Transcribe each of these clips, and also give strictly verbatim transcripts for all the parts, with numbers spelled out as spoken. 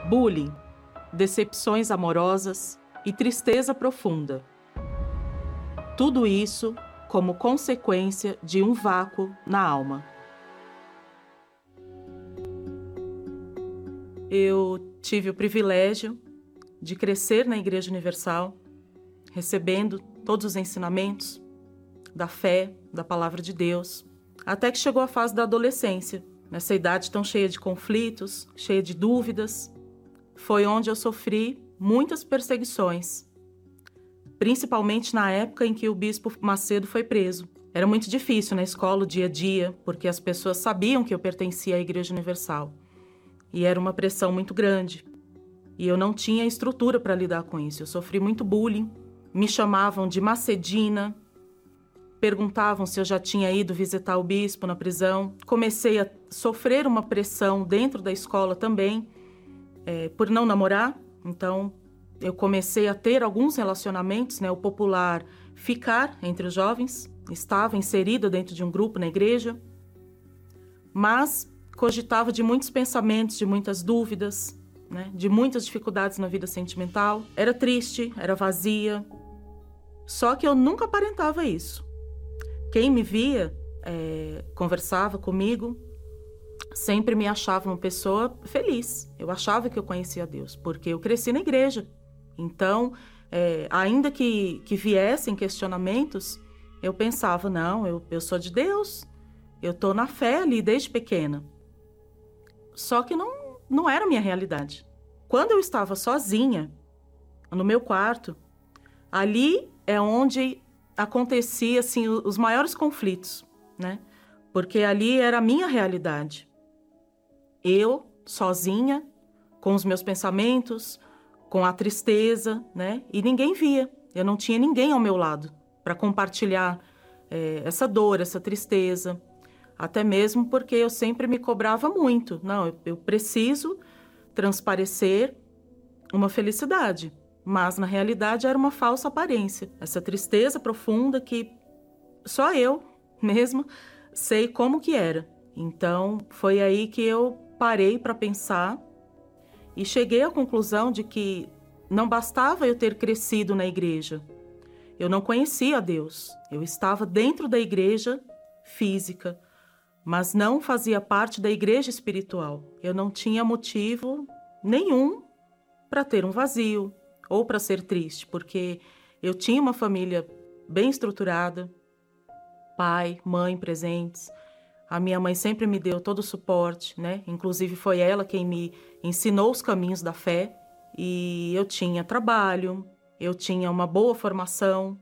bullying, decepções amorosas e tristeza profunda. Tudo isso como consequência de um vácuo na alma. Eu tive o privilégio de crescer na Igreja Universal, recebendo todos os ensinamentos da fé, da Palavra de Deus, até que chegou a fase da adolescência. Nessa idade tão cheia de conflitos, cheia de dúvidas, foi onde eu sofri muitas perseguições, principalmente na época em que o bispo Macedo foi preso. Era muito difícil na escola, o dia a dia, porque as pessoas sabiam que eu pertencia à Igreja Universal. E era uma pressão muito grande. E eu não tinha estrutura para lidar com isso. Eu sofri muito bullying, me chamavam de Macedina, perguntavam se eu já tinha ido visitar o bispo na prisão. Comecei a sofrer uma pressão dentro da escola também, é, por não namorar. Então, eu comecei a ter alguns relacionamentos, né, o popular ficar entre os jovens. Estava inserida dentro de um grupo na igreja, mas cogitava de muitos pensamentos, de muitas dúvidas, né, de muitas dificuldades na vida sentimental. Era triste, era vazia. Só que eu nunca aparentava isso. Quem me via, é, conversava comigo, sempre me achava uma pessoa feliz. Eu achava que eu conhecia Deus, porque eu cresci na igreja. Então, é, ainda que, que viessem questionamentos, eu pensava, não, eu, eu sou de Deus, eu estou na fé ali desde pequena. Só que não, não era a minha realidade. Quando eu estava sozinha, no meu quarto, ali é onde acontecia assim, os maiores conflitos, né? Porque ali era a minha realidade. Eu, sozinha, com os meus pensamentos, com a tristeza, né? E ninguém via. Eu não tinha ninguém ao meu lado para compartilhar é, essa dor, essa tristeza. Até mesmo porque eu sempre me cobrava muito. Não, eu, eu preciso transparecer uma felicidade. Mas, na realidade, era uma falsa aparência. Essa tristeza profunda que só eu mesma sei como que era. Então, foi aí que eu parei para pensar e cheguei à conclusão de que não bastava eu ter crescido na igreja. Eu não conhecia a Deus. Eu estava dentro da igreja física, mas não fazia parte da igreja espiritual. Eu não tinha motivo nenhum para ter um vazio ou para ser triste, porque eu tinha uma família bem estruturada, pai, mãe presentes. A minha mãe sempre me deu todo o suporte, né? Inclusive foi ela quem me ensinou os caminhos da fé. E eu tinha trabalho, eu tinha uma boa formação.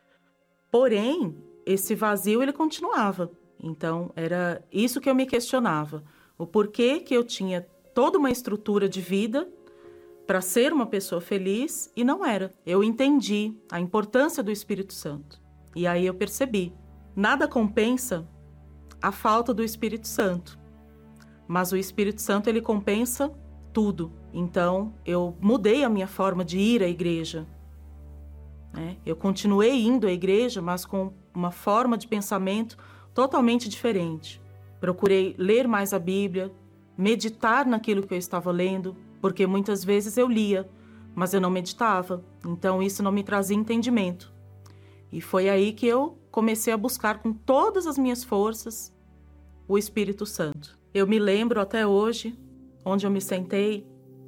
Porém, esse vazio ele continuava. Então, era isso que eu me questionava. O porquê que eu tinha toda uma estrutura de vida para ser uma pessoa feliz e não era. Eu entendi a importância do Espírito Santo. E aí eu percebi, nada compensa a falta do Espírito Santo. Mas o Espírito Santo, ele compensa tudo. Então, eu mudei a minha forma de ir à igreja. Né? Eu continuei indo à igreja, mas com uma forma de pensamento totalmente diferente. Procurei ler mais a Bíblia, meditar naquilo que eu estava lendo, porque muitas vezes eu lia, mas eu não meditava. Então, isso não me trazia entendimento. E foi aí que eu comecei a buscar com todas as minhas forças o Espírito Santo. Eu me lembro até hoje, onde eu me sentei,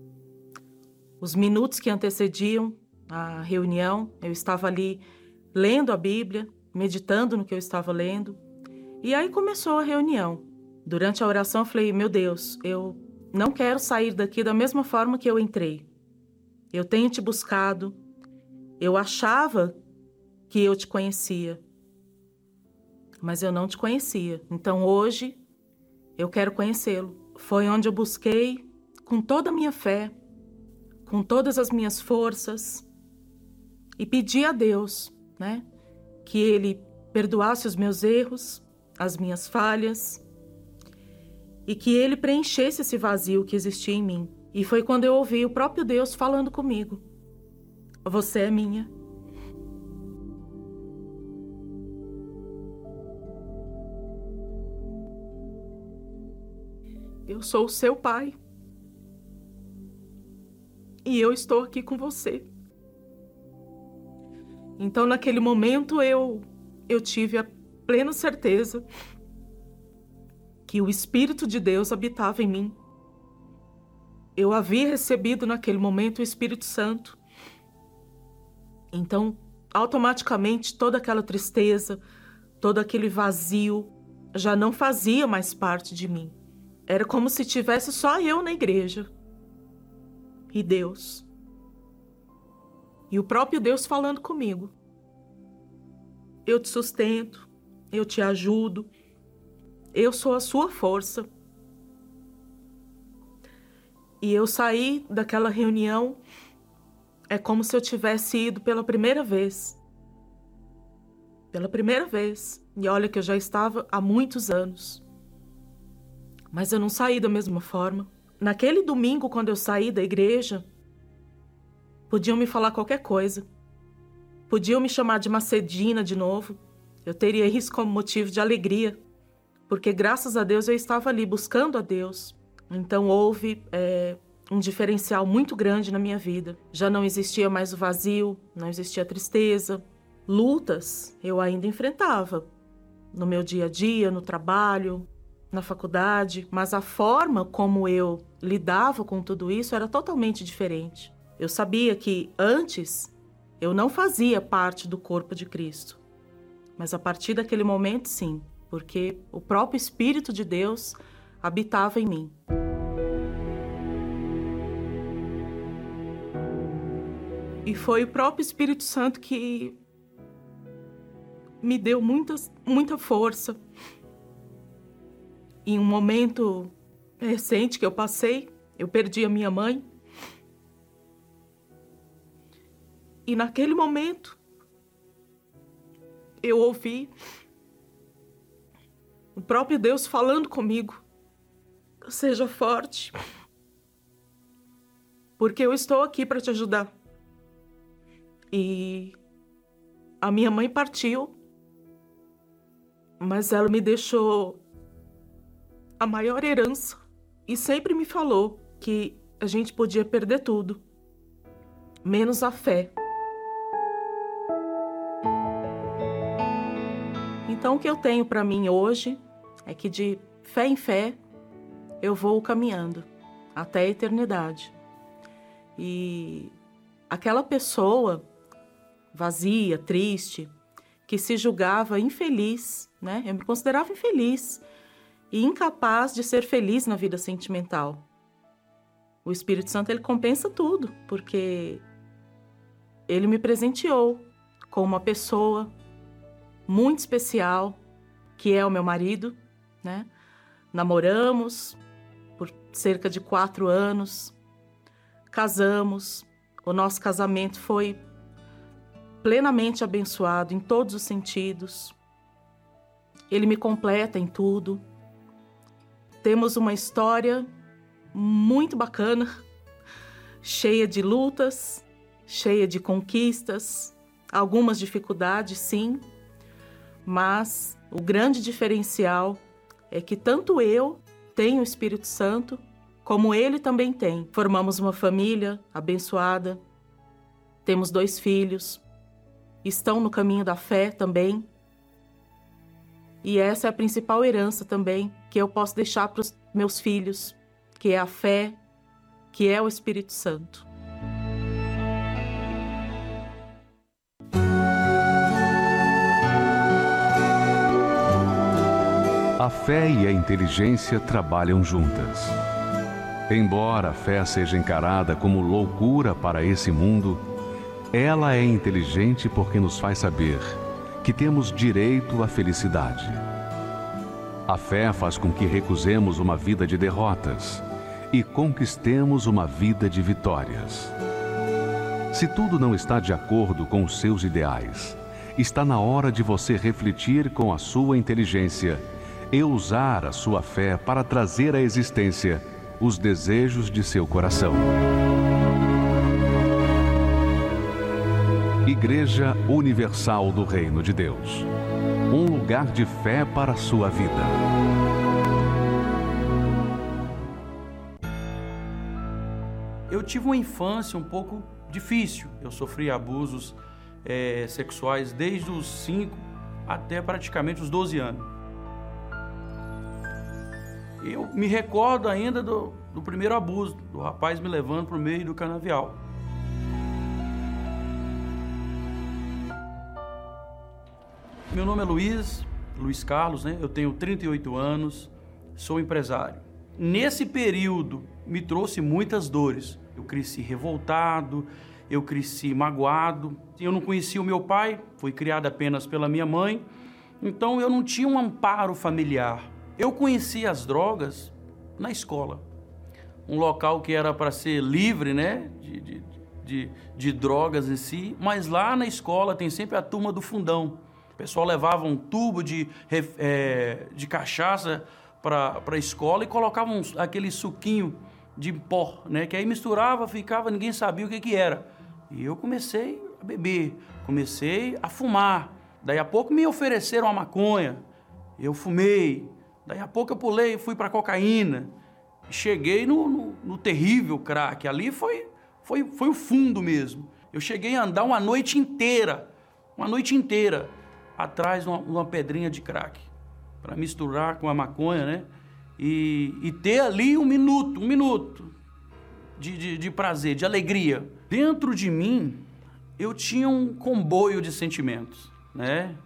os minutos que antecediam a reunião, eu estava ali lendo a Bíblia, meditando no que eu estava lendo, e aí começou a reunião. Durante a oração eu falei, meu Deus, eu não quero sair daqui da mesma forma que eu entrei. Eu tenho te buscado, eu achava que eu te conhecia, mas eu não te conhecia. Então hoje eu quero conhecê-lo. Foi onde eu busquei com toda a minha fé, com todas as minhas forças, e pedi a Deus, né, que Ele perdoasse os meus erros, as minhas falhas, e que Ele preenchesse esse vazio que existia em mim. E foi quando eu ouvi o próprio Deus falando comigo. Você é minha. Eu sou o seu pai. e eu estou aqui com você. Então, naquele momento, eu, eu tive a plena certeza que o Espírito de Deus habitava em mim. Eu havia recebido naquele momento o Espírito Santo. Então, automaticamente, toda aquela tristeza, todo aquele vazio já não fazia mais parte de mim. Era como se tivesse só eu na igreja. E Deus. E o próprio Deus falando comigo. Eu te sustento, eu te ajudo, eu sou a sua força. E eu saí daquela reunião, é como se eu tivesse ido pela primeira vez. Pela primeira vez. E olha que eu já estava há muitos anos. Mas eu não saí da mesma forma. Naquele domingo, quando eu saí da igreja, podiam me falar qualquer coisa. Podiam me chamar de Macedina de novo. Eu teria isso como motivo de alegria. Porque graças a Deus eu estava ali buscando a Deus. Então houve é, um diferencial muito grande na minha vida. Já não existia mais o vazio, não existia a tristeza. Lutas eu ainda enfrentava. No meu dia a dia, no trabalho, na faculdade. Mas a forma como eu lidava com tudo isso era totalmente diferente. Eu sabia que antes eu não fazia parte do corpo de Cristo. Mas a partir daquele momento, sim. Porque o próprio Espírito de Deus habitava em mim. E foi o próprio Espírito Santo que me deu muita, muita força. Em um momento recente que eu passei, eu perdi a minha mãe. E naquele momento, eu ouvi o próprio Deus falando comigo. Seja forte, porque eu estou aqui para te ajudar. E a minha mãe partiu, mas ela me deixou a maior herança e sempre me falou que a gente podia perder tudo, menos a fé. Então o que eu tenho para mim hoje é que de fé em fé eu vou caminhando até a eternidade. E aquela pessoa vazia, triste, que se julgava infeliz, né? Eu me considerava infeliz e incapaz de ser feliz na vida sentimental. O Espírito Santo, ele compensa tudo, porque ele me presenteou com uma pessoa muito especial, que é o meu marido, né? Namoramos por cerca de quatro anos, casamos, o nosso casamento foi plenamente abençoado em todos os sentidos. Ele me completa em tudo. Temos uma história muito bacana, cheia de lutas, cheia de conquistas, algumas dificuldades, sim, mas o grande diferencial é que tanto eu tenho o Espírito Santo, como ele também tem. Formamos uma família abençoada, temos dois filhos, estão no caminho da fé também. E essa é a principal herança também que eu posso deixar para os meus filhos, que é a fé, que é o Espírito Santo. A fé e a inteligência trabalham juntas. Embora a fé seja encarada como loucura para esse mundo, ela é inteligente porque nos faz saber que temos direito à felicidade. A fé faz com que recusemos uma vida de derrotas e conquistemos uma vida de vitórias. Se tudo não está de acordo com os seus ideais, está na hora de você refletir com a sua inteligência e usar a sua fé para trazer à existência os desejos de seu coração. Igreja Universal do Reino de Deus. Um lugar de fé para a sua vida. Eu tive uma infância um pouco difícil. Eu sofri abusos é, sexuais desde os cinco até praticamente os doze anos. Eu me recordo ainda do, do primeiro abuso, do rapaz me levando para o meio do canavial. Meu nome é Luiz, Luiz Carlos, né? Eu tenho trinta e oito anos, sou empresário. Nesse período me trouxe muitas dores. Eu cresci revoltado, eu cresci magoado. Eu não conhecia o meu pai, fui criado apenas pela minha mãe, então eu não tinha um amparo familiar. Eu conheci as drogas na escola, um local que era para ser livre, né, de, de, de, de drogas em si, mas lá na escola tem sempre a turma do fundão. O pessoal levava um tubo de, é, de cachaça para a escola e colocava um, aquele suquinho de pó, né, que aí misturava, ficava, ninguém sabia o que, que era. E eu comecei a beber, comecei a fumar. Daí a pouco me ofereceram a maconha, eu fumei. Daí a pouco eu pulei e fui para cocaína. Cheguei no, no, no terrível crack. Ali foi, foi, foi o fundo mesmo. Eu cheguei a andar uma noite inteira, uma noite inteira, atrás de uma, uma pedrinha de crack, para misturar com a maconha, né? E, e ter ali um minuto, um minuto de, de, de prazer, de alegria. Dentro de mim, eu tinha um comboio de sentimentos, né?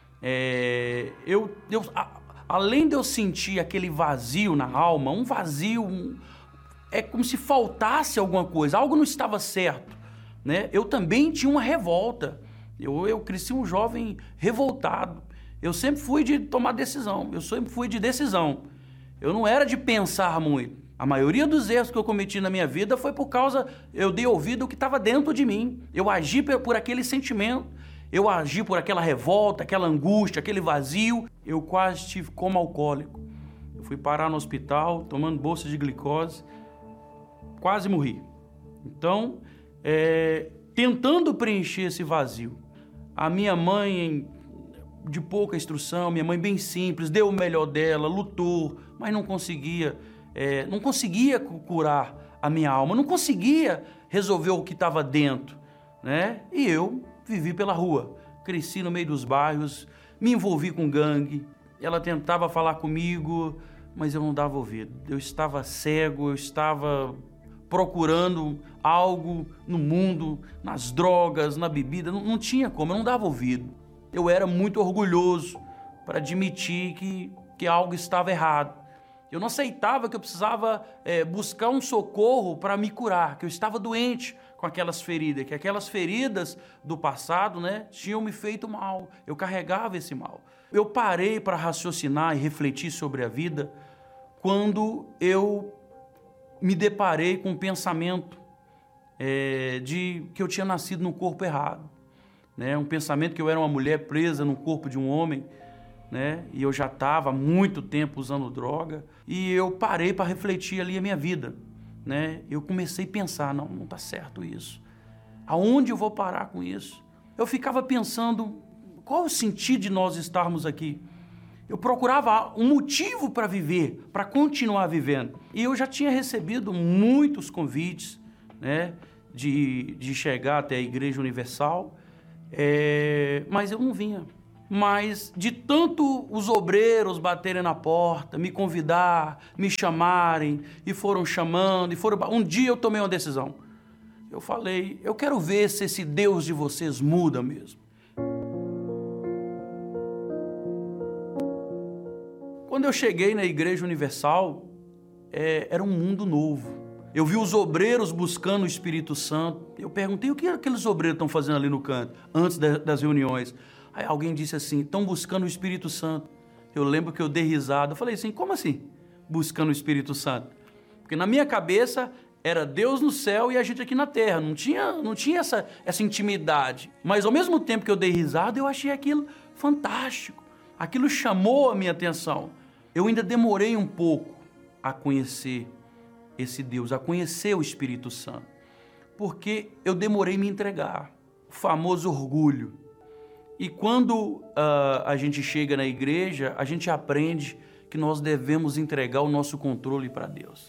É, eu... eu a, Além de eu sentir aquele vazio na alma, um vazio, um, é como se faltasse alguma coisa, algo não estava certo, né? Eu também tinha uma revolta, eu, eu cresci um jovem revoltado, eu sempre fui de tomar decisão, eu sempre fui de decisão, eu não era de pensar muito. A maioria dos erros que eu cometi na minha vida foi por causa, eu dei ouvido ao que estava dentro de mim, eu agi por aquele sentimento. Eu agi por aquela revolta, aquela angústia, aquele vazio. Eu quase tive coma alcoólico. Eu fui parar no hospital, tomando bolsa de glicose. Quase morri. Então, é, tentando preencher esse vazio. A minha mãe, de pouca instrução, minha mãe bem simples, deu o melhor dela, lutou, mas não conseguia, é, não conseguia curar a minha alma, não conseguia resolver o que estava dentro, né? E eu vivi pela rua, cresci no meio dos bairros, me envolvi com gangue. Ela tentava falar comigo, mas eu não dava ouvido. Eu estava cego, eu estava procurando algo no mundo, nas drogas, na bebida. Não, não tinha como, eu não dava ouvido. Eu era muito orgulhoso para admitir que, que algo estava errado. Eu não aceitava que eu precisava é, buscar um socorro para me curar, que eu estava doente com aquelas feridas, que aquelas feridas do passado, né, tinham me feito mal. Eu carregava esse mal. Eu parei para raciocinar e refletir sobre a vida quando eu me deparei com um pensamento é, de que eu tinha nascido no corpo errado, né, um pensamento que eu era uma mulher presa no corpo de um homem, né, e eu já estava há muito tempo usando droga, e eu parei para refletir ali a minha vida. Né? Eu comecei a pensar, não, não está certo isso. Aonde eu vou parar com isso? Eu ficava pensando, qual é o sentido de nós estarmos aqui? Eu procurava um motivo para viver, para continuar vivendo. E eu já tinha recebido muitos convites, né, de, de chegar até a Igreja Universal, é, mas eu não vinha. Mas de tanto os obreiros baterem na porta, me convidar, me chamarem, e foram chamando, e foram... Um dia eu tomei uma decisão. Eu falei, eu quero ver se esse Deus de vocês muda mesmo. Quando eu cheguei na Igreja Universal, é, era um mundo novo. Eu vi os obreiros buscando o Espírito Santo. Eu perguntei, o que aqueles obreiros estão fazendo ali no canto, antes das reuniões? Aí alguém disse assim, estão buscando o Espírito Santo. Eu lembro que eu dei risada. Eu falei assim, como assim? Buscando o Espírito Santo? Porque na minha cabeça era Deus no céu e a gente aqui na terra. Não tinha, não tinha essa, essa intimidade. Mas ao mesmo tempo que eu dei risada, eu achei aquilo fantástico. Aquilo chamou a minha atenção. Eu ainda demorei um pouco a conhecer esse Deus, a conhecer o Espírito Santo. Porque eu demorei a me entregar. O famoso orgulho. E quando uh, a gente chega na igreja, a gente aprende que nós devemos entregar o nosso controle para Deus.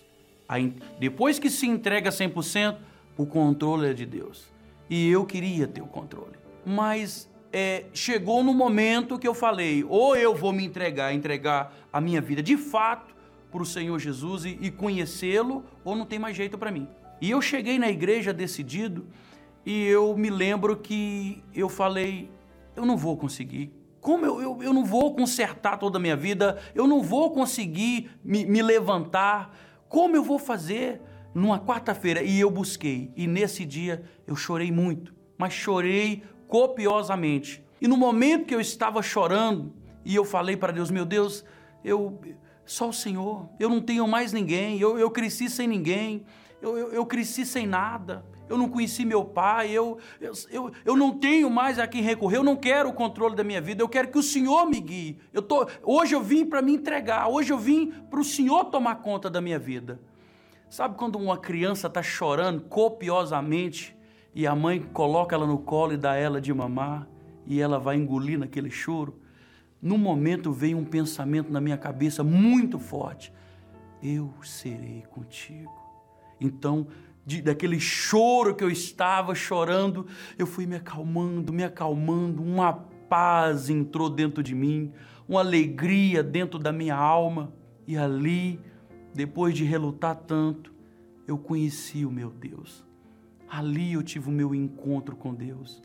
Aí, depois que se entrega cem por cento, o controle é de Deus. E eu queria ter o controle. Mas é, chegou no momento que eu falei, ou eu vou me entregar, entregar a minha vida de fato para o Senhor Jesus e, e conhecê-lo, ou não tem mais jeito para mim. E eu cheguei na igreja decidido, e eu me lembro que eu falei, eu não vou conseguir. Como eu, eu, eu não vou consertar toda a minha vida, eu não vou conseguir me, me levantar, como eu vou fazer numa quarta-feira? E eu busquei, e nesse dia eu chorei muito, mas chorei copiosamente. E no momento que eu estava chorando, e eu falei para Deus, meu Deus, eu, só o Senhor, eu não tenho mais ninguém, eu, eu cresci sem ninguém, eu, eu, eu cresci sem nada, eu não conheci meu pai, eu, eu, eu, eu não tenho mais a quem recorrer, eu não quero o controle da minha vida, eu quero que o Senhor me guie. Eu tô, hoje eu vim para me entregar, hoje eu vim para o Senhor tomar conta da minha vida. Sabe quando uma criança está chorando copiosamente e a mãe coloca ela no colo e dá ela de mamar e ela vai engolir naquele choro? No momento veio um pensamento na minha cabeça muito forte, eu serei contigo. Então, De, daquele choro que eu estava chorando, eu fui me acalmando, me acalmando, uma paz entrou dentro de mim, uma alegria dentro da minha alma, e ali, depois de relutar tanto, eu conheci o meu Deus. Ali eu tive o meu encontro com Deus.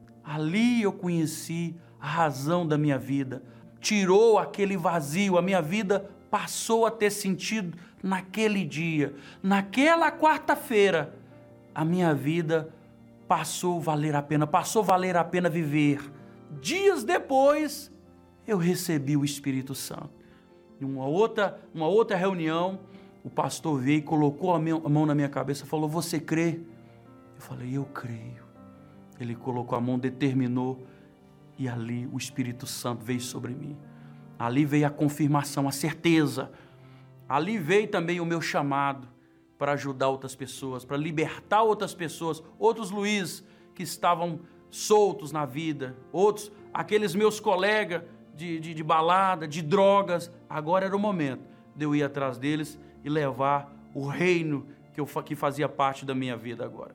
Ali eu conheci a razão da minha vida. Tirou aquele vazio, a minha vida passou a ter sentido naquele dia, naquela quarta-feira, a minha vida passou a valer a pena, passou a valer a pena viver. Dias depois, eu recebi o Espírito Santo. Em uma outra, uma outra reunião, o pastor veio e colocou a, minha, a mão na minha cabeça e falou, você crê? Eu falei, eu creio. Ele colocou a mão, determinou, e ali o Espírito Santo veio sobre mim. Ali veio a confirmação, a certeza. Ali veio também o meu chamado para ajudar outras pessoas, para libertar outras pessoas, outros Luiz que estavam soltos na vida, outros, aqueles meus colegas de, de, de balada, de drogas. Agora era o momento de eu ir atrás deles e levar o reino que, eu, que fazia parte da minha vida agora.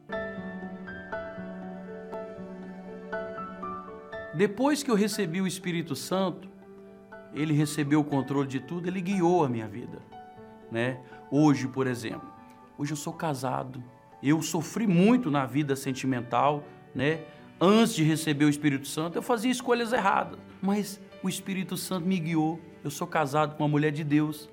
Depois que eu recebi o Espírito Santo, ele recebeu o controle de tudo, ele guiou a minha vida, né? Hoje, por exemplo, hoje eu sou casado, eu sofri muito na vida sentimental, né? Antes de receber o Espírito Santo, eu fazia escolhas erradas, mas o Espírito Santo me guiou, eu sou casado com uma mulher de Deus.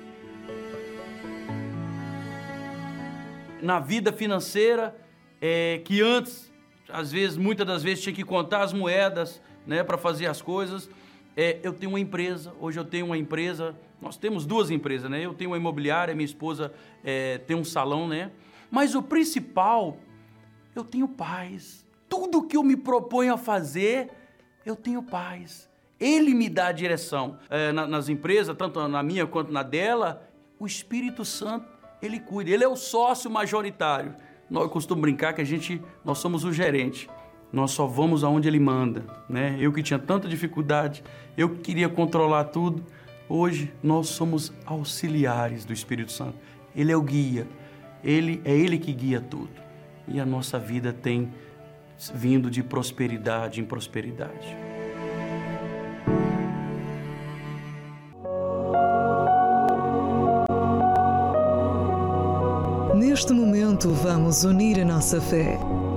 Na vida financeira, é, que antes, às vezes, muitas das vezes, tinha que contar as moedas, né, para fazer as coisas. É, eu tenho uma empresa, hoje eu tenho uma empresa, nós temos duas empresas, né? Eu tenho uma imobiliária, minha esposa é, tem um salão, né? Mas o principal, eu tenho paz. Tudo que eu me proponho a fazer, eu tenho paz. Ele me dá a direção. É, na, nas empresas, tanto na minha quanto na dela, o Espírito Santo, ele cuida. Ele é o sócio majoritário. Eu costumo brincar que a gente, nós somos o gerente. Nós só vamos aonde ele manda, né? Eu que tinha tanta dificuldade, eu que queria controlar tudo, hoje nós somos auxiliares do Espírito Santo. Ele é o guia, ele, é ele que guia tudo. E a nossa vida tem vindo de prosperidade em prosperidade. Neste momento vamos unir a nossa fé.